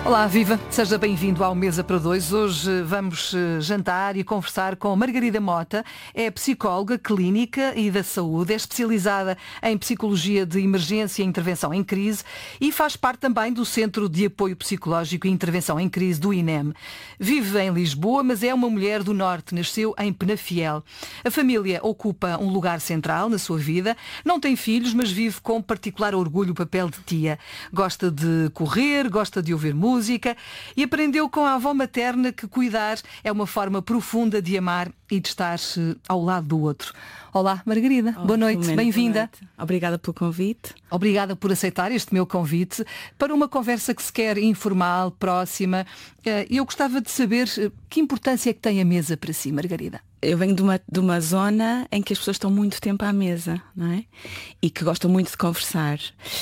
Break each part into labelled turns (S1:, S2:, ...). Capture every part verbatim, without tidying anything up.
S1: Olá, viva! Seja bem-vindo ao Mesa para Dois. Hoje vamos jantar e conversar com Margarida Mota. É psicóloga clínica e da saúde, é especializada em psicologia de emergência e intervenção em crise e faz parte também do Centro de Apoio Psicológico e Intervenção em Crise do I N E M. Vive em Lisboa, mas é uma mulher do Norte, nasceu em Penafiel. A família ocupa um lugar central na sua vida, não tem filhos, mas vive com particular orgulho o papel de tia. Gosta de correr, gosta de ouvir música, música e aprendeu com a avó materna que cuidar é uma forma profunda de amar e de estar ao lado do outro. Olá, Margarida. Oh, boa noite, bem-vinda.
S2: Obrigada pelo convite.
S1: Obrigada por aceitar este meu convite para uma conversa que se quer informal, próxima. Eu gostava de saber que importância é que tem a mesa para si, Margarida.
S2: Eu venho de uma, de uma zona em que as pessoas estão muito tempo à mesa, não é? E que gostam muito de conversar.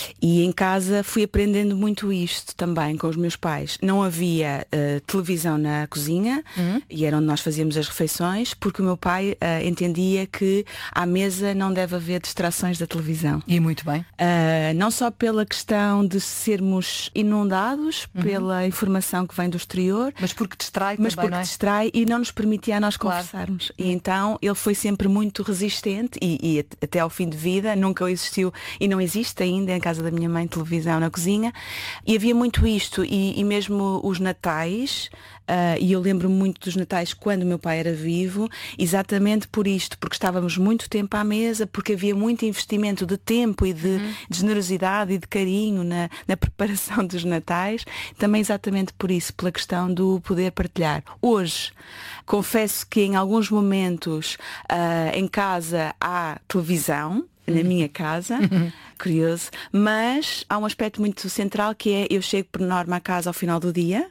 S2: E em casa fui aprendendo muito isto também com os meus pais. Não havia uh, televisão na cozinha, uhum. e era onde nós fazíamos as refeições, porque o meu pai uh, entendia que à mesa não deve haver distrações da televisão.
S1: E muito bem.
S2: Uh, não só pela questão de sermos inundados uhum. pela informação que vem do exterior,
S1: mas porque distrai
S2: mas
S1: também,
S2: porque
S1: não é?
S2: distrai e não nos permitia a nós
S1: claro.
S2: conversarmos. E então ele foi sempre muito resistente e, e até ao fim de vida nunca existiu e não existe ainda em casa da minha mãe televisão na cozinha, e havia muito isto e, e mesmo os natais, uh, e eu lembro muito dos natais quando o meu pai era vivo, exatamente por isto, porque estávamos muito tempo à mesa, porque havia muito investimento de tempo e de, uhum. de generosidade e de carinho na, na preparação dos natais, também exatamente por isso, pela questão do poder partilhar. Hoje, confesso que em alguns momentos uh, em casa há televisão, na minha casa, uhum. curioso, mas há um aspecto muito central que é, eu chego por norma à casa ao final do dia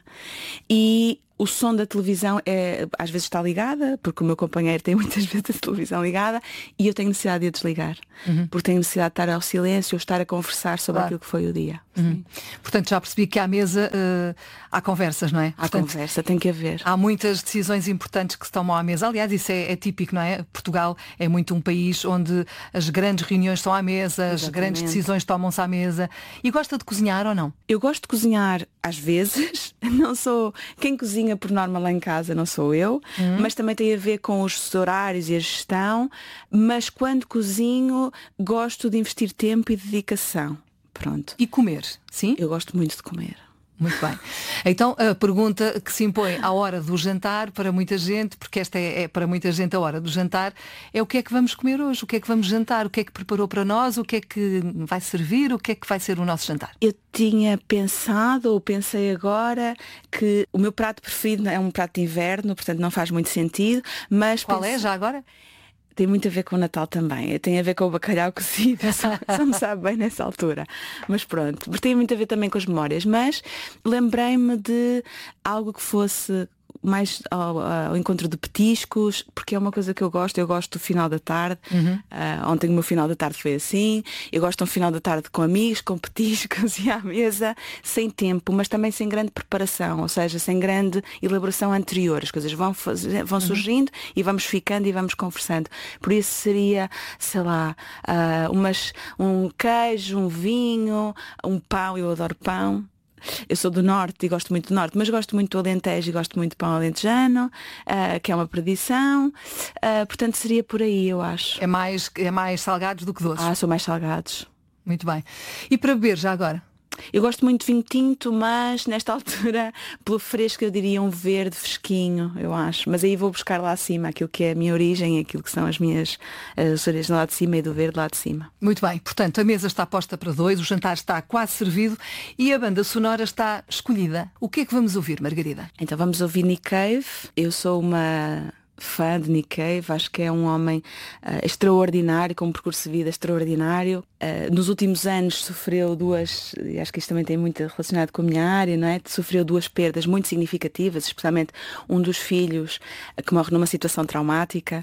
S2: e o som da televisão é, às vezes está ligada, porque o meu companheiro tem muitas vezes a televisão ligada e eu tenho necessidade de a desligar, uhum. porque tenho necessidade de estar ao silêncio ou estar a conversar sobre claro. aquilo que foi o dia.
S1: Uhum. Portanto, já percebi que à mesa uh, há conversas, não é?
S2: Há Portanto, conversa, tem que haver.
S1: Há muitas decisões importantes que se tomam à mesa. Aliás, isso é, é típico, não é? Portugal é muito um país onde as grandes reuniões estão à mesa, Exatamente. as grandes decisões tomam-se à mesa. E gosta de cozinhar ou não?
S2: Eu gosto de cozinhar às vezes, não sou quem cozinha por norma lá em casa, não sou eu, uhum. mas também tem a ver com os horários e a gestão, mas quando cozinho gosto de investir tempo e dedicação. Pronto.
S1: E comer, sim?
S2: Eu gosto muito de comer.
S1: Muito bem. Então a pergunta que se impõe à hora do jantar para muita gente, porque esta é, é para muita gente a hora do jantar, é o que é que vamos comer hoje, o que é que vamos jantar, o que é que preparou para nós, o que é que vai servir, o que é que vai ser o nosso jantar.
S2: Eu tinha pensado, ou pensei agora, que o meu prato preferido é um prato de inverno, portanto não faz muito sentido, mas...
S1: Qual
S2: pense...
S1: é, já agora?
S2: Tem muito a ver com o Natal também. Tem a ver com o bacalhau cozido. Só, só me sabe bem nessa altura. Mas pronto. Porque tem muito a ver também com as memórias. Mas lembrei-me de algo que fosse mais ao, ao encontro de petiscos, porque é uma coisa que eu gosto. Eu gosto do final da tarde. Uhum. Uh, ontem o meu final da tarde foi assim. Eu gosto de um final da tarde com amigos, com petiscos e à mesa, sem tempo, mas também sem grande preparação, ou seja, sem grande elaboração anterior. As coisas vão, fazer, vão uhum. surgindo e vamos ficando e vamos conversando. Por isso seria, sei lá, uh, umas, um queijo, um vinho, um pão. Eu adoro pão. Eu sou do Norte e gosto muito do Norte, mas gosto muito do Alentejo e gosto muito de pão alentejano, uh, que é uma tradição. Uh, portanto, seria por aí, eu acho.
S1: É mais, é mais salgados do que doces?
S2: Ah, são mais salgados.
S1: Muito bem. E para beber, já agora?
S2: Eu gosto muito de vinho tinto, mas nesta altura, pelo fresco, eu diria um verde fresquinho, eu acho. Mas aí vou buscar lá acima aquilo que é a minha origem, aquilo que são as minhas as origens lá de cima e do verde lá de cima.
S1: Muito bem. Portanto, a mesa está posta para dois, o jantar está quase servido e a banda sonora está escolhida. O que é que vamos ouvir, Margarida?
S2: Então vamos ouvir Nick Cave. Eu sou uma... fã de Nick Cave, acho que é um homem uh, extraordinário, com um percurso de vida extraordinário. Uh, nos últimos anos sofreu duas, e acho que isto também tem muito relacionado com a minha área, não é? Sofreu duas perdas muito significativas, especialmente um dos filhos uh, que morre numa situação traumática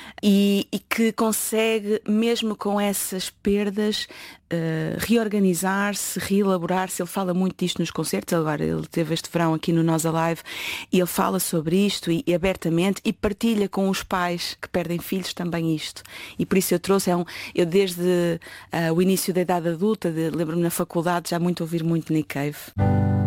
S2: e, e que consegue, mesmo com essas perdas, Uh, reorganizar-se, reelaborar-se. Ele fala muito disto nos concertos. Agora ele teve este verão aqui no Nós Alive e ele fala sobre isto e, e abertamente e partilha com os pais que perdem filhos também isto. E por isso eu trouxe, é um, eu desde uh, o início da idade adulta, de, lembro-me na faculdade já muito ouvir muito Nick Cave.